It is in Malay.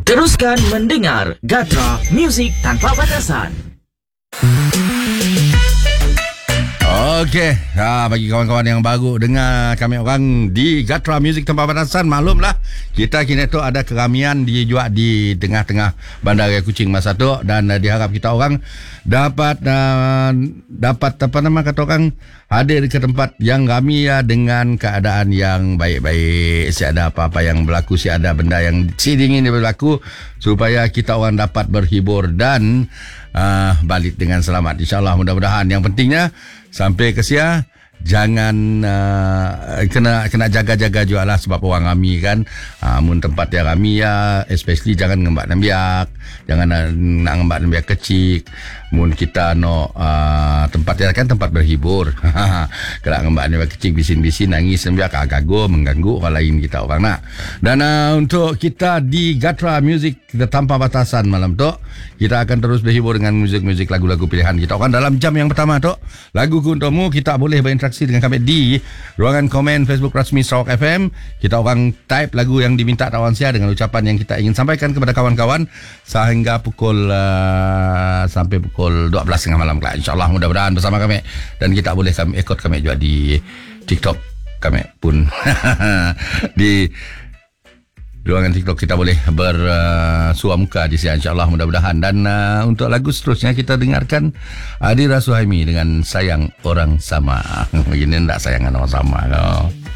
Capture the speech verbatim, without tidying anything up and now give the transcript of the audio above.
Teruskan mendengar Gatra Music Tanpa Batasan. Okey, ha, bagi kawan-kawan yang baru dengar kami orang di Gatra Music Tanpa Batasan, maklumlah kita kini tu ada keramian di juga di tengah-tengah Bandaraya Kuching masa tu, dan uh, diharap kita orang dapat uh, dapat apa nama kata orang hadir ke tempat yang ramai ya, dengan keadaan yang baik-baik. Si ada apa-apa yang berlaku, si ada benda yang si dingin yang berlaku, supaya kita orang dapat berhibur dan uh, balik dengan selamat, InsyaAllah, mudah-mudahan. Yang pentingnya sampai ke sia jangan uh, kena kena jaga-jaga juga lah, sebab orang ramai kan. Uh, mun tempat yang ramai ya, especially jangan ngembat nambiak, jangan nak, nak ngembat nambiak kecil. Mun kita no uh, tempat yang kan tempat berhibur. Kalau ngembat nambiak kecil bisin-bisin nangis nambiak kagago mengganggu orang lain kita orang nak. Dan uh, untuk kita di Gatra Music kita tanpa batasan malam tu, kita akan terus berhibur dengan muzik-muzik lagu-lagu pilihan kita orang dalam jam yang pertama tu. Lagu untukmu, kita boleh berinteraksi dengan kami di ruangan komen Facebook rasmi Sarawak F M. Kita orang type lagu yang diminta tawan sia dengan ucapan yang kita ingin sampaikan kepada kawan-kawan sehingga pukul uh, sampai pukul dua belas tengah malam kelak, InsyaAllah, mudah-mudahan bersama kami. Dan kita boleh kami ikut kami juga di TikTok kami pun di ruangan TikTok kita boleh bersua uh, muka di sini, InsyaAllah, mudah-mudahan. Dan uh, untuk lagu seterusnya kita dengarkan Adira Suhaimi dengan Sayang Orang Sama. Begini tak sayangan orang sama kau.